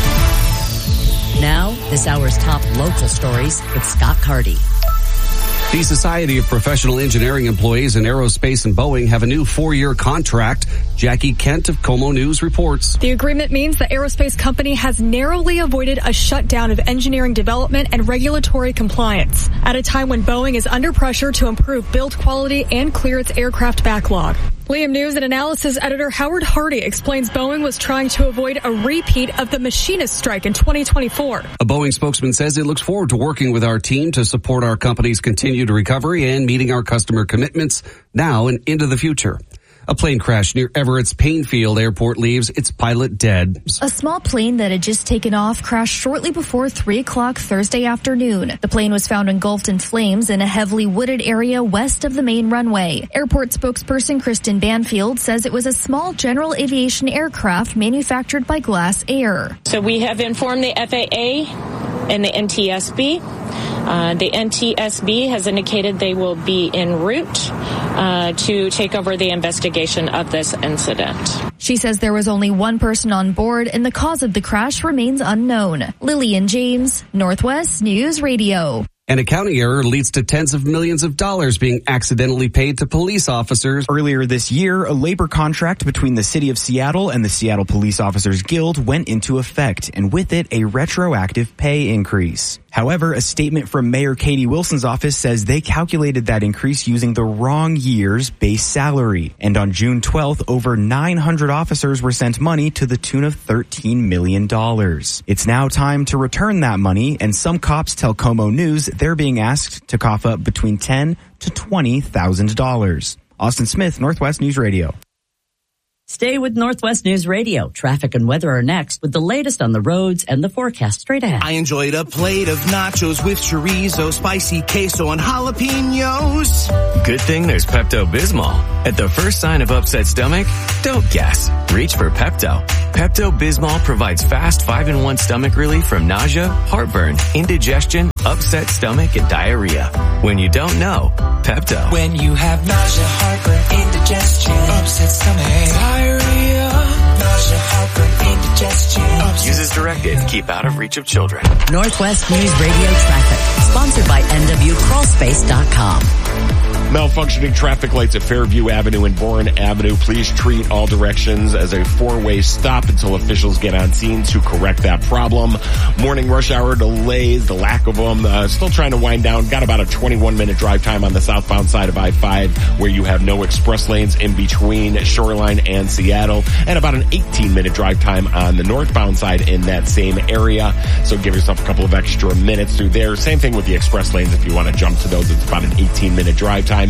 Now, this hour's top local stories with Scott Carty. The Society of Professional Engineering Employees in Aerospace and Boeing have a new 4-year contract. Jackie Kent of Como News reports. The agreement means the aerospace company has narrowly avoided a shutdown of engineering development and regulatory compliance at a time when Boeing is under pressure to improve build quality and clear its aircraft backlog. Liam News and Analysis editor Howard Hardy explains Boeing was trying to avoid a repeat of the machinist strike in 2024. A Boeing spokesman says it looks forward to working with our team to support our company's continued recovery and meeting our customer commitments now and into the future. A plane crash near Everett's Painfield Airport leaves its pilot dead. A small plane that had just taken off crashed shortly before 3 o'clock Thursday afternoon. The plane was found engulfed in flames in a heavily wooded area west of the main runway. Airport spokesperson Kristen Banfield says it was a small general aviation aircraft manufactured by Glass Air. So we have informed the FAA and the NTSB. The NTSB has indicated they will be en route to take over the investigation of this incident. She says there was only one person on board and the cause of the crash remains unknown. Lillian James, Northwest News Radio. An accounting error leads to tens of millions of dollars being accidentally paid to police officers. Earlier this year, a labor contract between the City of Seattle and the Seattle Police Officers Guild went into effect, and with it, a retroactive pay increase. However, a statement from Mayor Katie Wilson's office says they calculated that increase using the wrong year's base salary. And on June 12th, over 900 officers were sent money to the tune of $13 million. It's now time to return that money, and some cops tell Como News they're being asked to cough up between $10,000 to $20,000. Austin Smith, Northwest News Radio. Stay with Northwest News Radio. Traffic and weather are next with the latest on the roads and the forecast straight ahead. I enjoyed a plate of nachos with chorizo, spicy queso, and jalapenos. Good thing there's Pepto-Bismol. At the first sign of upset stomach, don't guess. Reach for Pepto. Pepto-Bismol provides fast 5-in-1 stomach relief from nausea, heartburn, indigestion, upset stomach, and diarrhea. When you don't know, Pepto. When you have nausea, heartburn, indigestion, upset stomach, diarrhea, nausea, heartburn, indigestion. Use as directed. Keep out of reach of children. Northwest News Radio Traffic, sponsored by NWCrawlspace.com. Malfunctioning traffic lights at Fairview Avenue and Bourne Avenue. Please treat all directions as a four-way stop until officials get on scene to correct that problem. Morning rush hour delays, the lack of them, still trying to wind down. Got about a 21-minute drive time on the southbound side of I-5 where you have no express lanes in between Shoreline and Seattle, and about an 18-minute drive time on the northbound side in that same area. So give yourself a couple of extra minutes through there. Same thing with the express lanes if you want to jump to those. It's about an 18-minute drive time.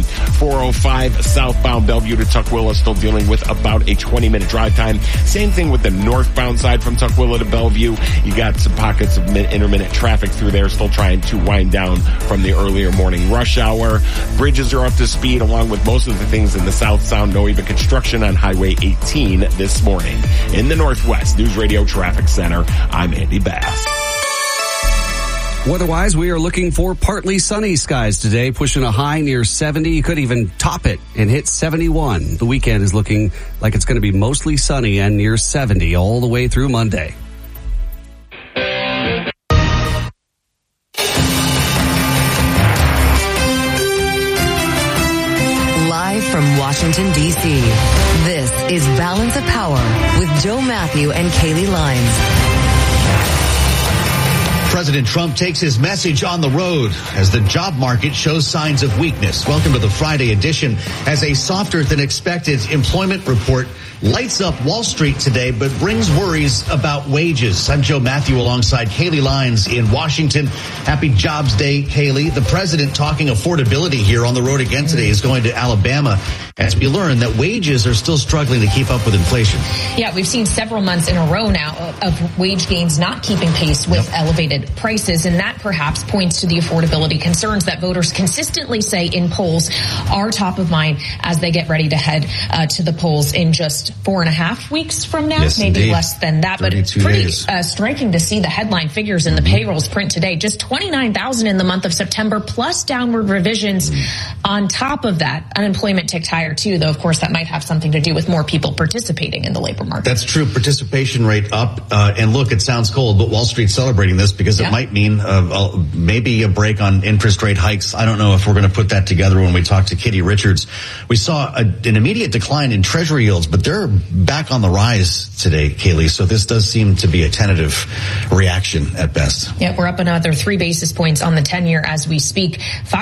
405 southbound Bellevue to Tukwila, still dealing with about a 20-minute drive time. Same thing with the northbound side from Tukwila to Bellevue. You got some pockets of intermittent traffic through there, still trying to wind down from the earlier morning rush hour. Bridges are up to speed along with most of the things in the South Sound. No even construction on Highway 18 this morning. In the Northwest News Radio Traffic Center, I'm Andy Bass. Weather-wise, we are looking for partly sunny skies today, pushing a high near 70. You could even top it and hit 71. The weekend is looking like it's going to be mostly sunny and near 70 all the way through Monday. Live from Washington, D.C., this is Balance of Power with Joe Matthew and Kaylee Lyons. President Trump takes his message on the road as the job market shows signs of weakness. Welcome to the Friday edition. As a softer than expected employment report lights up Wall Street today, but brings worries about wages. I'm Joe Matthew alongside Kaylee Lyons in Washington. Happy Jobs Day, Kaylee. The president talking affordability here on the road again today is going to Alabama as we learn that wages are still struggling to keep up with inflation. Yeah, we've seen several months in a row now of wage gains not keeping pace with elevated prices, and that perhaps points to the affordability concerns that voters consistently say in polls are top of mind as they get ready to head to the polls in just 4.5 weeks from now, yes, maybe indeed. less than that. But it's pretty striking to see the headline figures in the payrolls print today. Just 29,000 in the month of September, plus downward revisions on top of that. Unemployment ticked higher too, though of course that might have something to do with more people participating in the labor market. That's true. Participation rate up. And look, it sounds cold, but Wall Street's celebrating this because it might mean maybe a break on interest rate hikes. I don't know if we're going to put that together when we talk to Kitty Richards. We saw an immediate decline in Treasury yields, but they're back on the rise today, Kaylee. So this does seem to be a tentative reaction at best. Yeah, we're up another 3 basis points on the 10-year as we speak.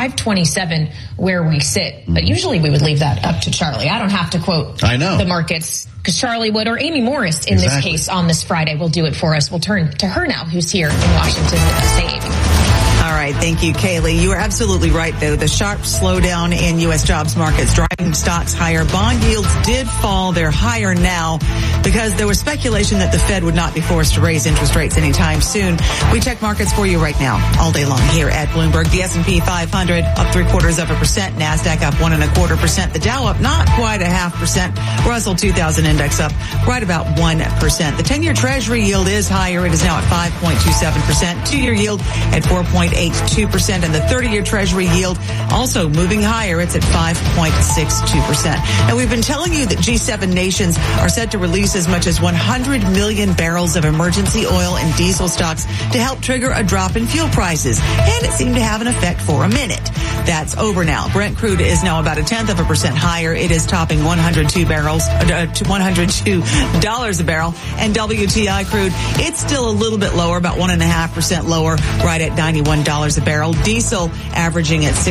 527 where we sit. But usually we would leave that up to Charlie. I don't have to quote the markets because Charlie would, or Amy Morris in this case on this Friday will do it for us. We'll turn to her now, who's here in Washington to say Amy. All right. Thank you, Kaylee. You are absolutely right, though. The sharp slowdown in U.S. jobs markets driving stocks higher. Bond yields did fall. They're higher now because there was speculation that the Fed would not be forced to raise interest rates anytime soon. We check markets for you right now, all day long here at Bloomberg. The S&P 500 up 0.75%. NASDAQ up 1.25%. The Dow up not quite 0.5%. Russell 2000 index up right about 1%. The 10-year Treasury yield is higher. It is now at 5.27%. 2-year yield at 4.89%. 5.82%, and the 30-year Treasury yield also moving higher. It's at 5.62%. And we've been telling you that G7 nations are set to release as much as 100 million barrels of emergency oil and diesel stocks to help trigger a drop in fuel prices. And it seemed to have an effect for a minute. That's over now. Brent crude is now about 0.1% higher. It is topping $102 a barrel. And WTI crude, it's still a little bit lower, about 1.5% lower, right at $91 a barrel. Diesel averaging at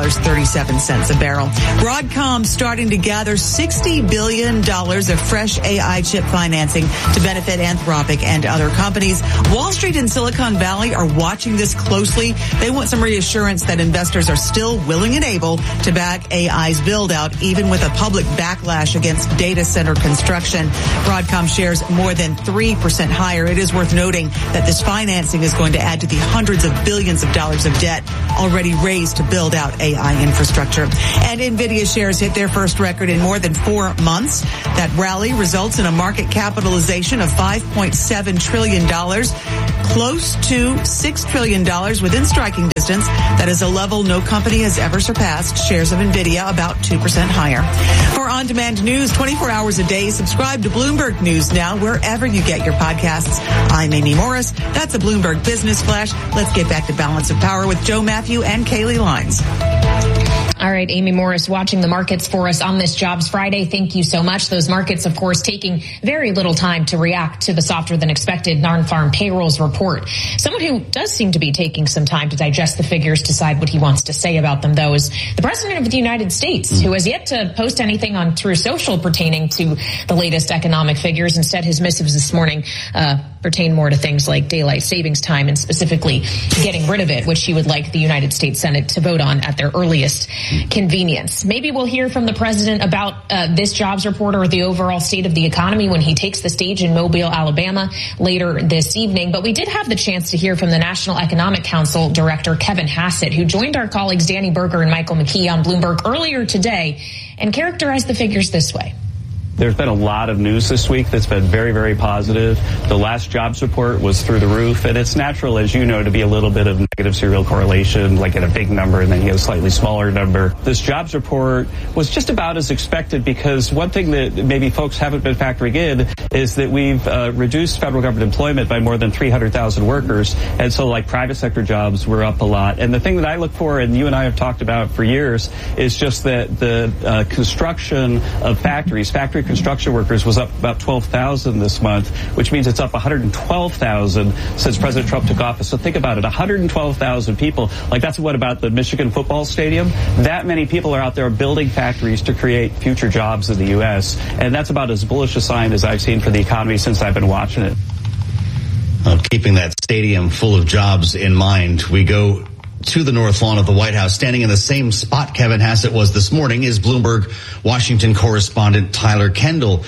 $6.37 a barrel. Broadcom starting to gather $60 billion of fresh AI chip financing to benefit Anthropic and other companies. Wall Street and Silicon Valley are watching this closely. They want some reassurance that investors are still willing and able to back AI's build out, even with a public backlash against data center construction. Broadcom shares more than 3% higher. It is worth noting that this financing is going to add to the hundreds of billions of dollars of debt already raised to build out AI infrastructure. And NVIDIA shares hit their first record in more than 4 months. That rally results in a market capitalization of $5.7 trillion, close to $6 trillion within striking distance. That is a level no company has ever surpassed. Shares of NVIDIA about 2% higher. For on-demand news 24 hours a day, subscribe to Bloomberg News Now wherever you get your podcasts. I'm Amy Morris. That's a Bloomberg Business Flash. Let's get back to Balance of Power with Joe Matthew and Kaylee Lines. All right, Amy Morris watching the markets for us on this Jobs Friday. Thank you so much. Those markets, of course, taking very little time to react to the softer than expected non-farm payrolls report. Someone who does seem to be taking some time to digest the figures, decide what he wants to say about them, though, is the President of the United States, who has yet to post anything on Truth Social pertaining to the latest economic figures. Instead, his missives this morning pertain more to things like daylight savings time and specifically getting rid of it, which he would like the United States Senate to vote on at their earliest convenience. Maybe we'll hear from the president about this jobs report or the overall state of the economy when he takes the stage in Mobile, Alabama later this evening. But we did have the chance to hear from the National Economic Council Director Kevin Hassett, who joined our colleagues Danny Berger and Michael McKee on Bloomberg earlier today and characterized the figures this way. There's been a lot of news this week that's been very, very positive. The last jobs report was through the roof, and it's natural, as you know, to be a little bit of negative serial correlation, like at a big number and then you get a slightly smaller number. This jobs report was just about as expected, because one thing that maybe folks haven't been factoring in is that we've reduced federal government employment by more than 300,000 workers, and so like private sector jobs were up a lot. And the thing that I look for, and you and I have talked about for years, is just that the construction of factory construction workers was up about 12,000 this month, which means it's up 112,000 since President Trump took office. So think about it, 112,000 people. Like, that's what about the Michigan football stadium? That many people are out there building factories to create future jobs in the U.S. And that's about as bullish a sign as I've seen for the economy since I've been watching it. Keeping that stadium full of jobs in mind, we go to the North Lawn of the White House. Standing in the same spot Kevin Hassett was this morning is Bloomberg Washington correspondent Tyler Kendall.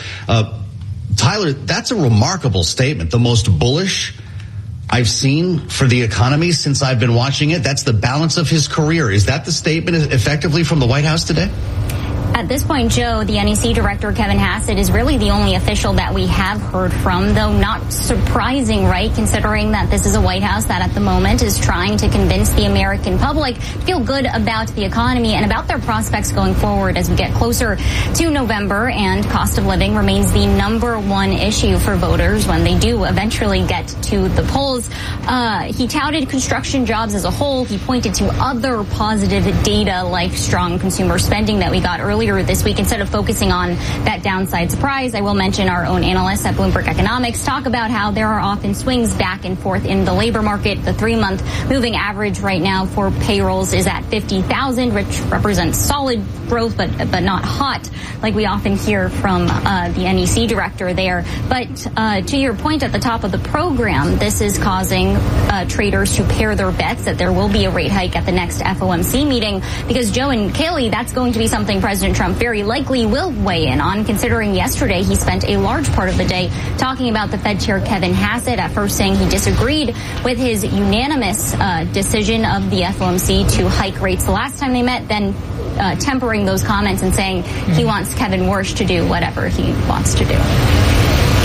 Tyler, that's a remarkable statement. The most bullish I've seen for the economy since I've been watching it. That's the balance of his career. Is that the statement effectively from the White House today? At this point, Joe, the NEC director, Kevin Hassett, is really the only official that we have heard from, though not surprising, right, considering that this is a White House that at the moment is trying to convince the American public to feel good about the economy and about their prospects going forward as we get closer to November, and cost of living remains the #1 issue for voters when they do eventually get to the polls. He touted construction jobs as a whole. He pointed to other positive data like strong consumer spending that we got earlier this week. Instead of focusing on that downside surprise, I will mention our own analysts at Bloomberg Economics talk about how there are often swings back and forth in the labor market. The 3-month moving average right now for payrolls is at 50,000, which represents solid growth, but not hot, like we often hear from the NEC director there. But to your point at the top of the program, this is causing traders to pair their bets that there will be a rate hike at the next FOMC meeting, because Joe and Kaylee, that's going to be something President Trump very likely will weigh in on, considering yesterday he spent a large part of the day talking about the Fed Chair Kevin Hassett, at first saying he disagreed with his unanimous decision of the FOMC to hike rates the last time they met, then tempering those comments and saying he wants Kevin Warsh to do whatever he wants to do.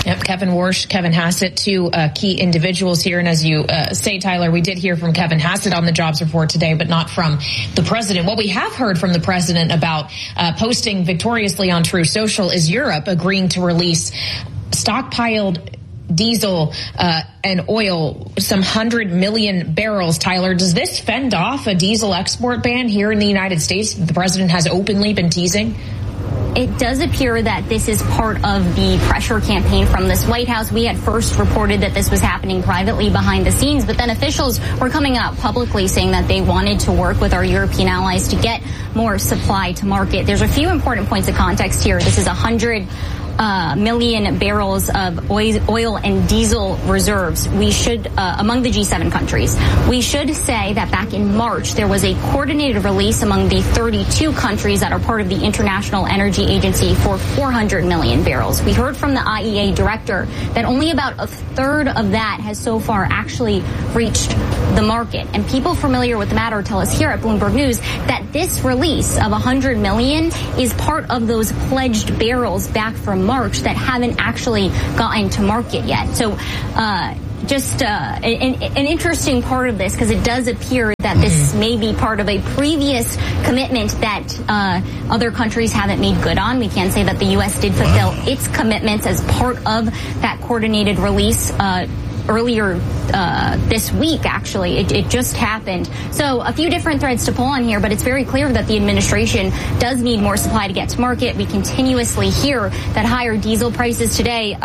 Yep, Kevin Warsh, Kevin Hassett, two key individuals here. And as you say, Tyler, we did hear from Kevin Hassett on the jobs report today, but not from the president. What we have heard from the president about posting victoriously on Truth Social is Europe agreeing to release stockpiled diesel and oil, some 100 million barrels. Tyler, does this fend off a diesel export ban here in the United States that the president has openly been teasing? It does appear that this is part of the pressure campaign from this White House. We had first reported that this was happening privately behind the scenes, but then officials were coming out publicly saying that they wanted to work with our European allies to get more supply to market. There's a few important points of context here. This is 100 million barrels of oil and diesel reserves. We should, among the G7 countries, we should say that back in March, there was a coordinated release among the 32 countries that are part of the International Energy Agency for 400 million barrels. We heard from the IEA director that only about a third of that has so far actually reached the market. And people familiar with the matter tell us here at Bloomberg News that this release of 100 million is part of those pledged barrels back from March that haven't actually gotten to market yet. So just an interesting part of this, because it does appear that this may be part of a previous commitment that other countries haven't made good on. We can say that the U.S. did fulfill its commitments as part of that coordinated release earlier this week, actually. It just happened. So a few different threads to pull on here, but it's very clear that the administration does need more supply to get to market. We continuously hear that higher diesel prices today,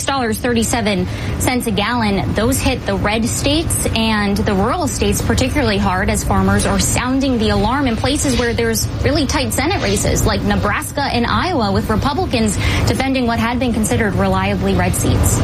$6.37 a gallon, those hit the red states and the rural states particularly hard, as farmers are sounding the alarm in places where there's really tight Senate races, like Nebraska and Iowa, with Republicans defending what had been considered reliably red seats.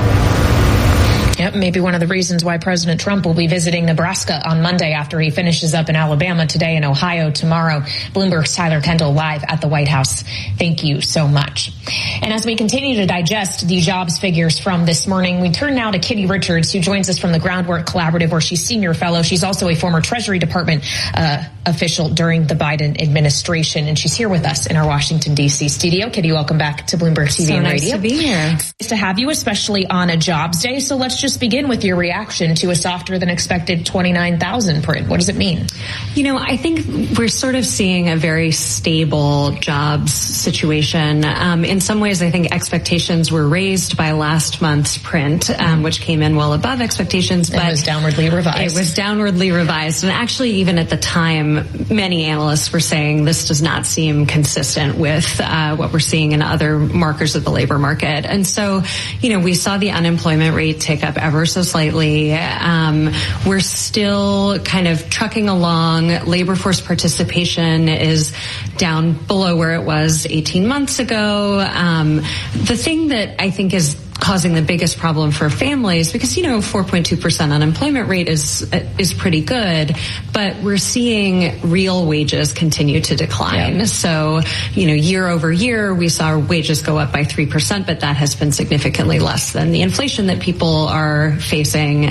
Yep, maybe one of the reasons why President Trump will be visiting Nebraska on Monday after he finishes up in Alabama today and Ohio tomorrow. Bloomberg's Tyler Kendall live at the White House. Thank you so much. And as we continue to digest the jobs figures from this morning, we turn now to Kitty Richards, who joins us from the Groundwork Collaborative, where she's senior fellow. She's also a former Treasury Department official during the Biden administration, and she's here with us in our Washington, D.C. studio. Kitty, welcome back to Bloomberg TV and Radio. So nice to be here. It's nice to have you, especially on a jobs day. So let's just begin with your reaction to a softer than expected 29,000 print. What does it mean? You know, I think we're sort of seeing a very stable jobs situation. In some ways, I think expectations were raised by last month's print, which came in well above expectations. But it was downwardly revised. It was downwardly revised. And actually, even at the time, many analysts were saying this does not seem consistent with what we're seeing in other markers of the labor market. And so, you know, we saw the unemployment rate tick up ever so slightly. We're still kind of trucking along. Labor force participation is down below where it was 18 months ago. The thing that I think is causing the biggest problem for families, because, you know, 4.2% unemployment rate is pretty good, but we're seeing real wages continue to decline. Yeah. So, you know, year over year, we saw wages go up by 3%, but that has been significantly less than the inflation that people are facing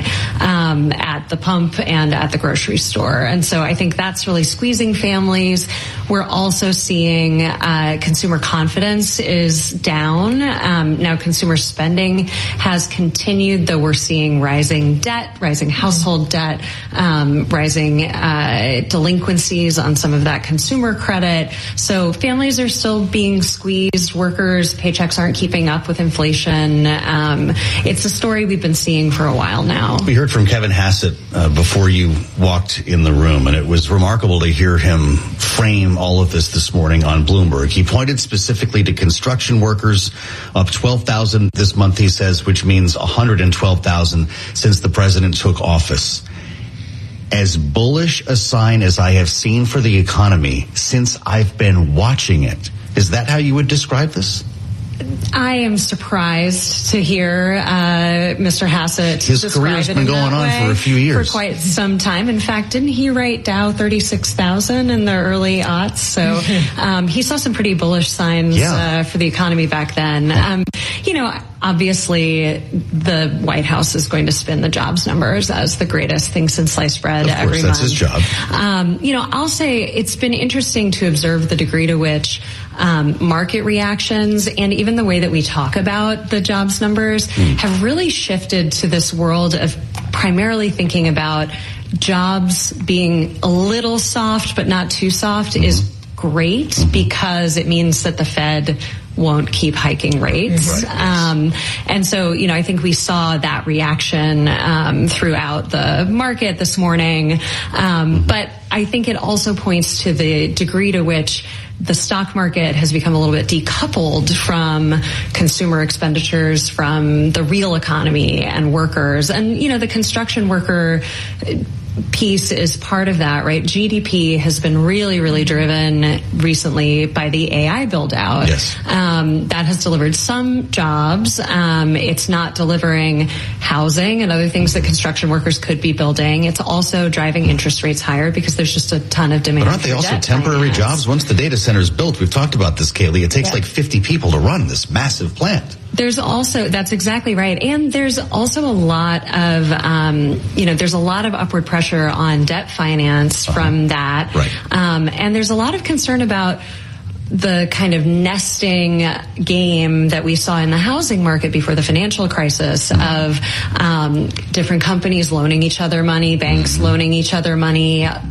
at the pump and at the grocery store. And so I think that's really squeezing families. We're also seeing consumer confidence is down. Now consumer spending has continued, though we're seeing rising debt, rising household debt, rising delinquencies on some of that consumer credit. So families are still being squeezed. Workers' paychecks aren't keeping up with inflation. It's a story we've been seeing for a while now. We heard from Kevin Hassett before you walked in the room, and it was remarkable to hear him frame all of this morning on Bloomberg. He pointed specifically to construction workers, up 12,000 this month, he says, which means 112,000 since the president took office. As bullish a sign as I have seen for the economy since I've been watching it. Is that how you would describe this? I am surprised to hear Mr. Hassett His career's been going on for a few years. For quite some time. In fact, didn't he write Dow 36,000 in the early aughts? So he saw some pretty bullish signs for the economy back then. You know, obviously the White House is going to spin the jobs numbers as the greatest thing since sliced bread every month. That's his job. I'll say it's been interesting to observe the degree to which market reactions and even the way that we talk about the jobs numbers have really shifted to this world of primarily thinking about jobs being a little soft but not too soft is great because it means that the Fed won't keep hiking rates. And so, I think we saw that reaction throughout the market this morning. But I think it also points to the degree to which the stock market has become a little bit decoupled from consumer expenditures, from the real economy and workers. And, the construction worker piece is part of that, right? GDP has been really, really driven recently by the AI build out. Yes. That has delivered some jobs. It's not delivering housing and other things that construction workers could be building. It's also driving interest rates higher because there's just a ton of demand. But aren't they also temporary jobs? Once the data center is built, we've talked about this, Kaylee, it takes like 50 people to run this massive plant. There's also, that's exactly right. And there's also a lot of, there's a lot of upward pressure on debt finance from that. Right. And there's a lot of concern about the kind of nesting game that we saw in the housing market before the financial crisis of different companies loaning each other money, banks loaning each other money,